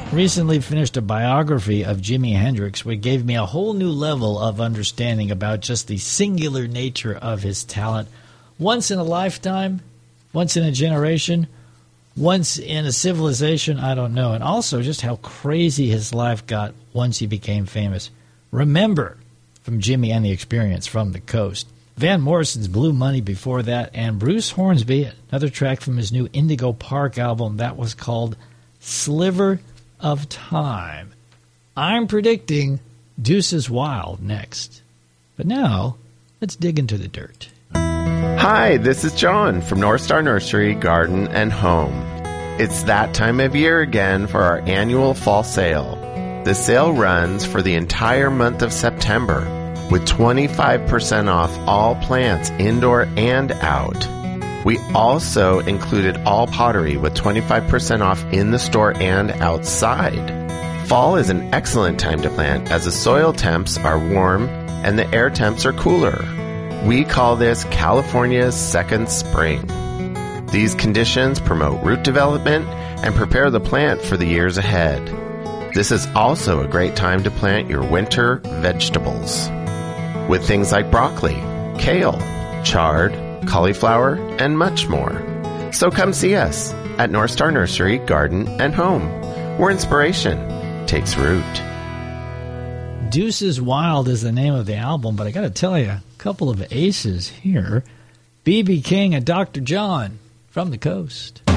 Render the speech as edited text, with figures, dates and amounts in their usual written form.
Recently finished a biography of Jimi Hendrix, which gave me a whole new level of understanding about just the singular nature of his talent. Once in a lifetime, once in a generation, once in a civilization, I don't know. And also just how crazy his life got once he became famous. Remember, from Jimmy and the Experience, From the Coast. Van Morrison's Blue Money before that, and Bruce Hornsby, another track from his new Indigo Park album that was called Sliver of Time. I'm predicting Deuces Wild next. But now, let's dig into the dirt. Hi, this is John from North Star Nursery, Garden, and Home. It's that time of year again for our annual fall sale. The sale runs for the entire month of September with 25% off all plants indoor and out. We also included all pottery with 25% off in the store and outside. Fall is an excellent time to plant as the soil temps are warm and the air temps are cooler. We call this California's second spring. These conditions promote root development and prepare the plant for the years ahead. This is also a great time to plant your winter vegetables with things like broccoli, kale, chard, cauliflower, and much more. So come see us at North Star Nursery, Garden, and Home, where inspiration takes root. Deuces Wild is the name of the album, but I got to tell you, a couple of aces here. B.B. King and Dr. John, From the Coast.